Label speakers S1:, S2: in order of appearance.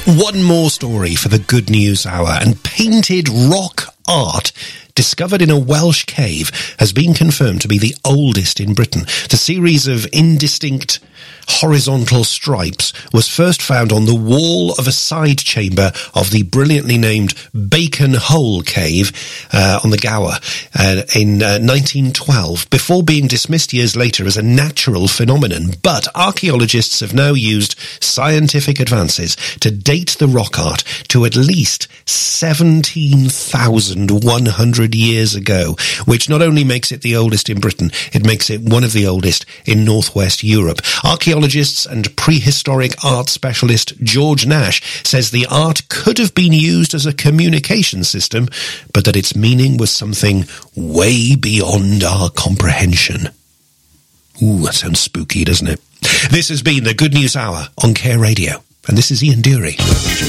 S1: One more story for the Good News Hour, and painted rock art discovered in a Welsh cave has been confirmed to be the oldest in Britain. The series of indistinct horizontal stripes was first found on the wall of a side chamber of the brilliantly named Bacon Hole Cave on the Gower in 1912, before being dismissed years later as a natural phenomenon. But archaeologists have now used scientific advances to date the rock art to at least 17,100 years ago, which not only makes it the oldest in Britain, it makes it one of the oldest in northwest Europe. Archaeologists and prehistoric art specialist George Nash says the art could have been used as a communication system, but that its meaning was something way beyond our comprehension. Ooh, that sounds spooky, doesn't it? This has been the Good News Hour on Care Radio, and this is Ian Dury.